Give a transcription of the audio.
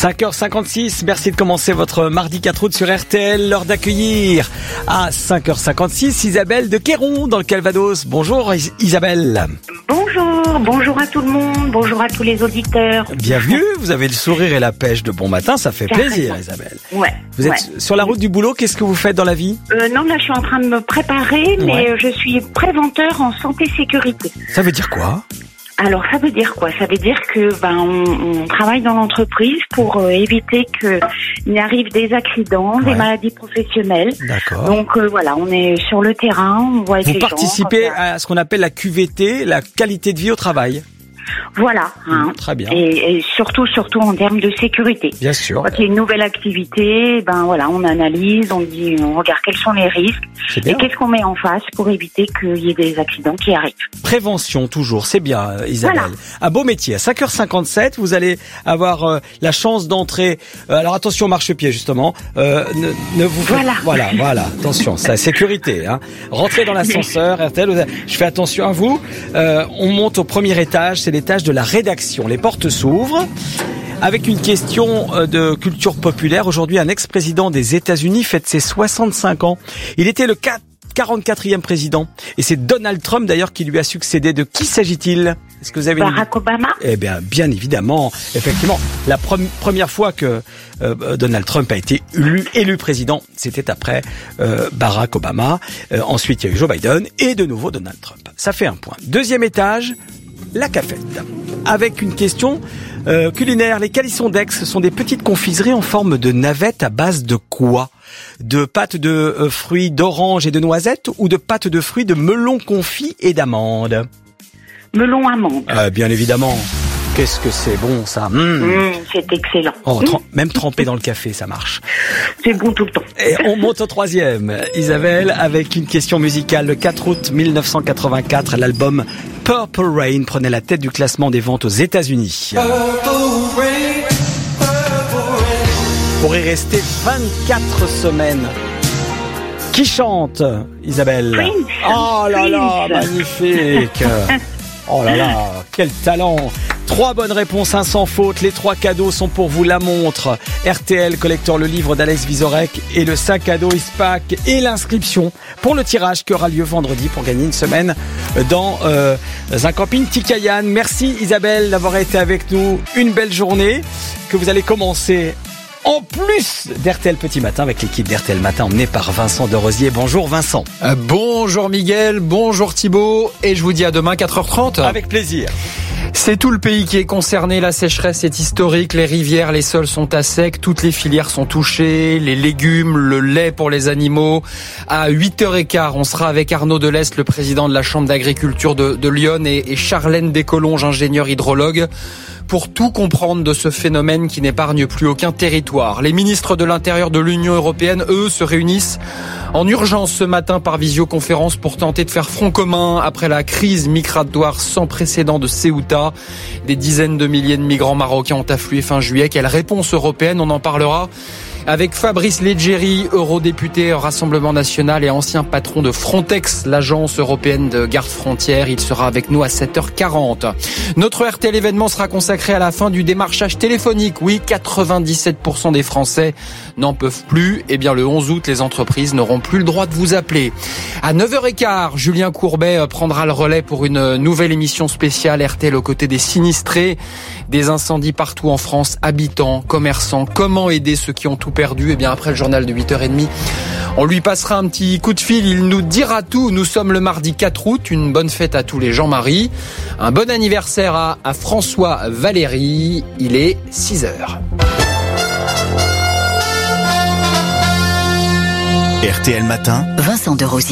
5h56, merci de commencer votre mardi 4 août sur RTL. L'heure d'accueillir à 5h56 Isabelle de Queyron dans le Calvados. Bonjour Isabelle. Bonjour à tout le monde, bonjour à tous les auditeurs. Bienvenue, vous avez le sourire et la pêche de bon matin, ça fait plaisir Isabelle. Ouais. Vous êtes sur la route du boulot, qu'est-ce que vous faites dans la vie ? Non, là je suis en train de me préparer, mais je suis préventeur en santé-sécurité. Ça veut dire quoi ? Alors ça veut dire quoi ? Ça veut dire que on travaille dans l'entreprise pour éviter qu'il arrive des accidents, des maladies professionnelles. D'accord. Donc voilà, on est sur le terrain, on voit avec les gens. Vous participez à ce qu'on appelle la QVT, la qualité de vie au travail. Voilà. Très bien. Et surtout en termes de sécurité. Bien sûr. Quand il y a une nouvelle activité, on analyse, on regarde quels sont les risques et qu'est-ce qu'on met en face pour éviter qu'il y ait des accidents qui arrivent. Prévention toujours, c'est bien Isabelle. Voilà. Un beau métier. À 5h57, vous allez avoir la chance d'entrer. Alors attention au marchepied justement. Ne vous faites... Voilà. Attention, c'est la sécurité. Rentrez dans l'ascenseur, RTL. Je fais attention à vous. On monte au premier étage. C'est l'étage de la rédaction. Les portes s'ouvrent avec une question de culture populaire. Aujourd'hui, un ex-président des États-Unis fête ses 65 ans. Il était le 44e président. Et c'est Donald Trump d'ailleurs qui lui a succédé. De qui s'agit-il ? Est-ce que vous avez Barack Obama ? Eh bien évidemment. Effectivement, la première fois que Donald Trump a été élu président, c'était après Barack Obama. Ensuite, il y a eu Joe Biden et de nouveau Donald Trump. Ça fait un point. Deuxième étage, la cafette. Avec une question culinaire. Les calissons d'Aix sont des petites confiseries en forme de navette à base de quoi ? De pâte de fruits d'orange et de noisettes ou de pâte de fruits de melon confit et d'amandes ? Melon amande. Bien évidemment. Qu'est-ce que c'est bon ça. C'est excellent. Même trempé dans le café, ça marche. C'est bon tout le temps. Et on monte au troisième, Isabelle, avec une question musicale. Le 4 août 1984, l'album Purple Rain prenait la tête du classement des ventes aux États-Unis. Pour y rester 24 semaines. Qui chante, Isabelle ? Prince. Oh là là, magnifique. Oh là là, quel talent. 3 bonnes réponses, 1 sans faute. Les 3 cadeaux sont pour vous. La montre RTL Collector, le livre d'Alex Vizorek et le sac à dos Ispac et l'inscription pour le tirage qui aura lieu vendredi pour gagner une semaine dans un camping Tikayan. Merci Isabelle d'avoir été avec nous. Une belle journée que vous allez commencer en plus d'RTL Petit Matin avec l'équipe d'RTL Matin emmenée par Vincent de Rosier. Bonjour Vincent. Bonjour Miguel, bonjour Thibaut et je vous dis à demain 4h30. Avec plaisir. C'est tout le pays qui est concerné, la sécheresse est historique, les rivières, les sols sont à sec, toutes les filières sont touchées, les légumes, le lait pour les animaux. À 8h15, on sera avec Arnaud Deleste, le président de la Chambre d'agriculture de Lyon et Charlène Descolonges, ingénieur hydrologue, pour tout comprendre de ce phénomène qui n'épargne plus aucun territoire. Les ministres de l'Intérieur de l'Union européenne, eux, se réunissent en urgence ce matin par visioconférence pour tenter de faire front commun après la crise migratoire sans précédent de Ceuta. Des dizaines de milliers de migrants marocains ont afflué fin juillet. Quelle réponse européenne ? On en parlera avec Fabrice Leggeri, eurodéputé au Rassemblement National et ancien patron de Frontex, l'agence européenne de garde-frontières. Il sera avec nous à 7h40. Notre RTL événement sera consacré à la fin du démarchage téléphonique. Oui, 97% des Français n'en peuvent plus. Eh bien, le 11 août, les entreprises n'auront plus le droit de vous appeler. À 9h15, Julien Courbet prendra le relais pour une nouvelle émission spéciale RTL aux côtés des sinistrés. Des incendies partout en France, habitants, commerçants. Comment aider ceux qui ont tout perdu ? Eh bien, après le journal de 8h30, on lui passera un petit coup de fil. Il nous dira tout. Nous sommes le mardi 4 août. Une bonne fête à tous les Jean-Marie. Un bon anniversaire à François Valéry. Il est 6h. RTL Matin, Vincent de Rosier.